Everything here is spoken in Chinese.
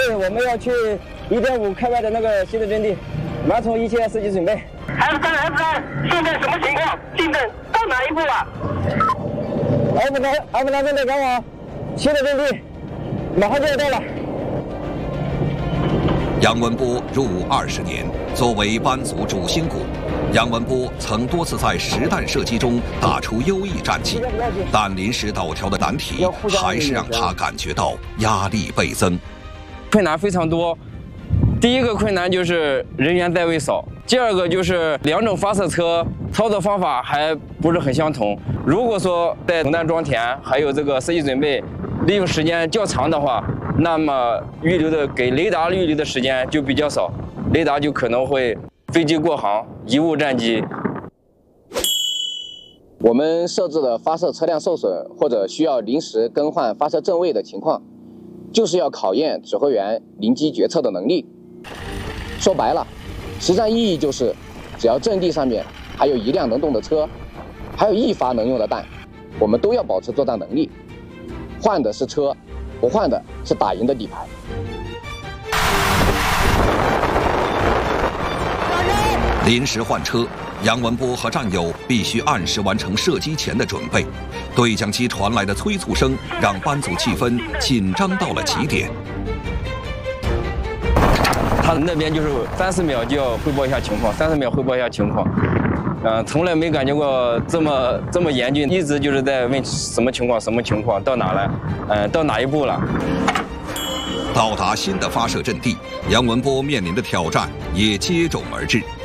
备，我们要去1.5开外的那个新的阵地，马上一切射击准备。 F3，现在什么情况？进展到哪一步了 ？F3正在赶往新的阵地，马上就要到了。 杨文波入伍20年，作为班组主心骨，杨文波曾多次在实弹射击中打出优异战绩，但临时陡峭的难题还是让他感觉到压力倍增。 困难非常多，第一个困难就是人员单位少，第二个就是两种发射车操作方法还不是很相同。如果说在总弹装填还有这个射击准备利用时间较长的话，那么给雷达预留的时间就比较少，雷达就可能会飞机过航，贻误战机。 我们设置的发射车辆受损或者需要临时更换发射正位的情况，就是要考验指挥员临机决策的能力。说白了，实战意义就是，只要阵地上面还有一辆能动的车，还有一发能用的弹，我们都要保持作战能力。换的是车，不换的是打赢的底牌。 临时换车，杨文波和战友必须按时完成射击前的准备。对讲机传来的催促声让班组气氛紧张到了极点。 他那边就是30秒就要汇报一下情况，30秒汇报一下情况。从来没感觉过这么严峻，一直就是在问什么情况，到哪了，到哪一步了。 到达新的发射阵地，杨文波面临的挑战也接踵而至。